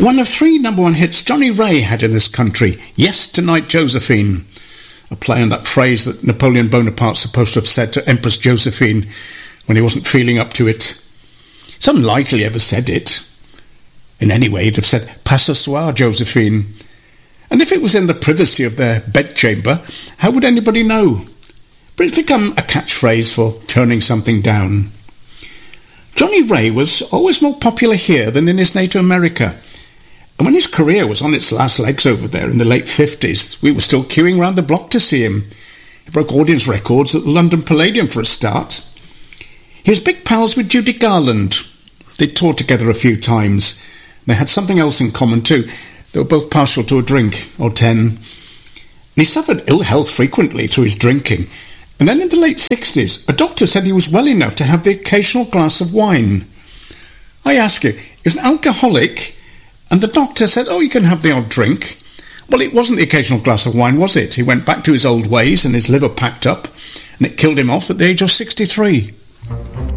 One of 3 number 1 hits Johnny Ray had in this country, Yes Tonight Josephine, a play on that phrase that Napoleon Bonaparte's supposed to have said to Empress Josephine when he wasn't feeling up to it. It's unlikely he ever said it. In any way, he'd have said, Pas ce soir, Josephine. And if it was in the privacy of their bedchamber, how would anybody know? But it's become a catchphrase for turning something down. Johnny Ray was always more popular here than in his native America. And when his career was on its last legs over there in the late 50s, we were still queuing round the block to see him. He broke audience records at the London Palladium for a start. He was big pals with Judy Garland. They'd toured together a few times. They had something else in common too. They were both partial to a drink, or 10. And he suffered ill health frequently through his drinking. And then in the late 60s, a doctor said he was well enough to have the occasional glass of wine. I ask you, he was an alcoholic, and the doctor said, oh, you can have the odd drink. Well, it wasn't the occasional glass of wine, was it? He went back to his old ways and his liver packed up, and it killed him off at the age of 63.